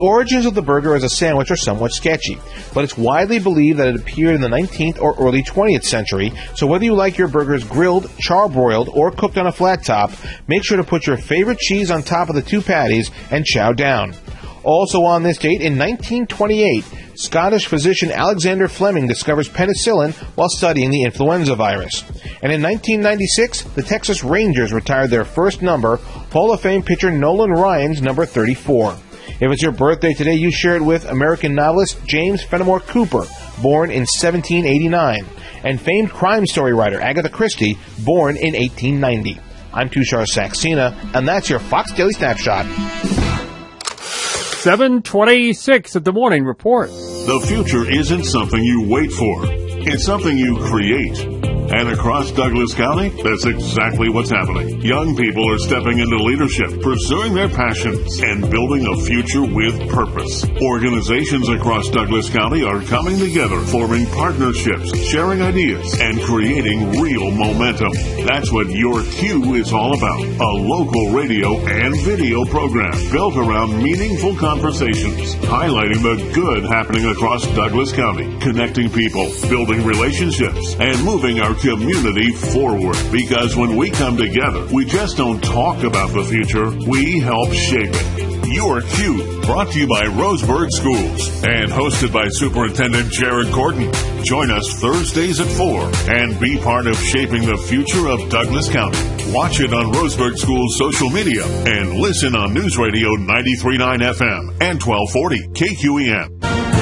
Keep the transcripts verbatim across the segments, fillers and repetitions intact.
Origins of the burger as a sandwich are somewhat sketchy, but it's widely believed that it appeared in the nineteenth or early twentieth century, so whether you like your burgers grilled, charbroiled, or cooked on a flat top, make sure to put your favorite cheese on top of the two patties and chow down. Also on this date, in nineteen twenty-eight, Scottish physician Alexander Fleming discovers penicillin while studying the influenza virus. And in nineteen ninety-six, the Texas Rangers retired their first number, Hall of Fame pitcher Nolan Ryan's number thirty-four. If it's your birthday today, you share it with American novelist James Fenimore Cooper, born in seventeen eighty-nine, and famed crime story writer Agatha Christie, born in eighteen ninety. I'm Tushar Saxena, and that's your Fox Daily Snapshot. seven twenty-six at the Morning Report. The future isn't something you wait for. It's something you create. And across Douglas County, that's exactly what's happening. Young people are stepping into leadership, pursuing their passions, and building a future with purpose. Organizations across Douglas County are coming together, forming partnerships, sharing ideas, and creating real momentum. That's what Your Q is all about. A local radio and video program built around meaningful conversations, highlighting the good happening across Douglas County, connecting people, building relationships, and moving our community forward. Because when we come together, we just don't talk about the future, we help shape it. Your Q, brought to you by Roseburg Schools and hosted by Superintendent Jared Gordon. Join us Thursdays at four and be part of shaping the future of Douglas County. Watch it on Roseburg Schools social media and listen on News Radio ninety-three point nine F M and twelve forty K Q E N.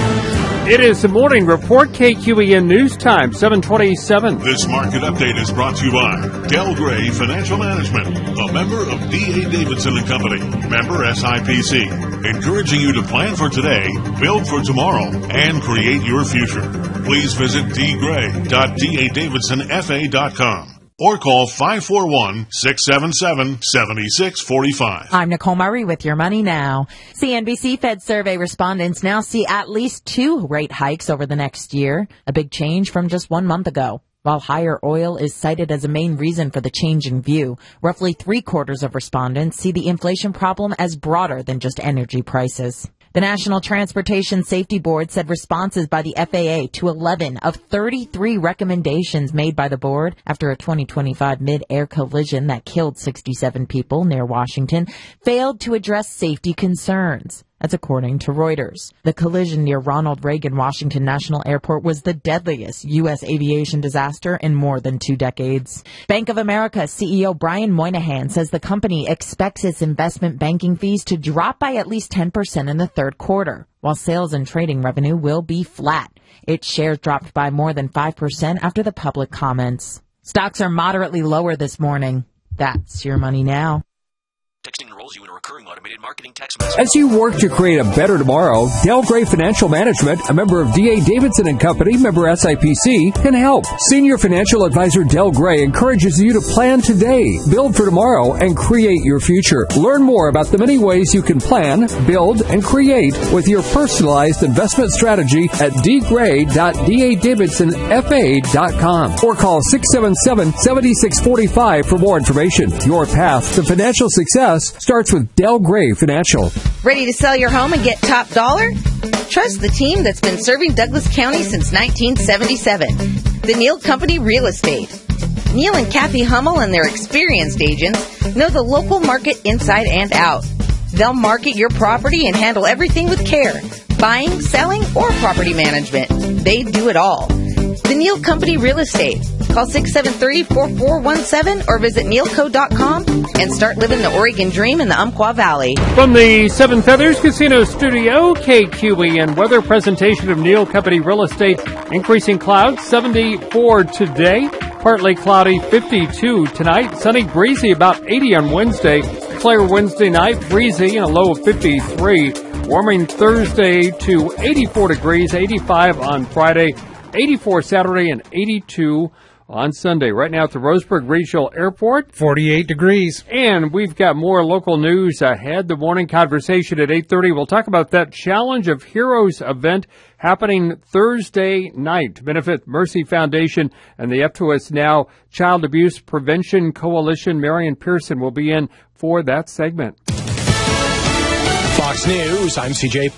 It is the Morning Report, K Q E N News Time, seven twenty-seven. This market update is brought to you by Del Gray Financial Management, a member of D A. Davidson and Company, member S I P C, encouraging you to plan for today, build for tomorrow, and create your future. Please visit d gray dot d a davidson f a dot com. Or call five four one, six seven seven, seven six four five. I'm Nicole Murray with Your Money Now. C N B C Fed survey respondents now see at least two rate hikes over the next year, a big change from just one month ago. While higher oil is cited as a main reason for the change in view, roughly three quarters of respondents see the inflation problem as broader than just energy prices. The National Transportation Safety Board said responses by the F A A to eleven of thirty-three recommendations made by the board after a twenty twenty-five mid-air collision that killed sixty-seven people near Washington failed to address safety concerns. That's according to Reuters. The collision near Ronald Reagan Washington National Airport was the deadliest U S aviation disaster in more than two decades. Bank of America C E O Brian Moynihan says the company expects its investment banking fees to drop by at least ten percent in the third quarter, while sales and trading revenue will be flat. Its shares dropped by more than five percent after the public comments. Stocks are moderately lower this morning. That's Your Money Now. Texting enrolls you in a recurring automated marketing text message. As you work to create a better tomorrow, Del Gray Financial Management, a member of D A. Davidson and Company, member S I P C, can help. Senior Financial Advisor Del Gray encourages you to plan today, build for tomorrow, and create your future. Learn more about the many ways you can plan, build, and create with your personalized investment strategy at d gray dot d a davidson f a dot com or call six seven seven, seven six four five for more information. Your path to financial success starts with Del Gray Financial. Ready to sell your home and get top dollar? Trust the team that's been serving Douglas County since nineteen seventy-seven. The Neal Company Real Estate. Neal and Kathy Hummel and their experienced agents know the local market inside and out. They'll market your property and handle everything with care. Buying, selling, or property management. They do it all. The Neal Company Real Estate. Call six seven three, four four one seven or visit neal co dot com and start living the Oregon dream in the Umpqua Valley. From the Seven Feathers Casino Studio, K Q E N weather presentation of Neal Company Real Estate. Increasing clouds, seventy-four today. Partly cloudy, fifty-two tonight. Sunny, breezy, about eighty on Wednesday. Clear Wednesday night, breezy, and a low of fifty-three. Warming Thursday to eighty-four degrees, eighty-five on Friday, eighty-four Saturday, and eighty-two on Sunday. Right now at the Roseburg Regional Airport, forty-eight degrees. And we've got more local news ahead. The morning conversation at eight thirty. We'll talk about that Challenge of Heroes event happening Thursday night to benefit Mercy Foundation and the Up to Us Now Child Abuse Prevention Coalition. Marion Pearson will be in for that segment. Fox News, I'm C J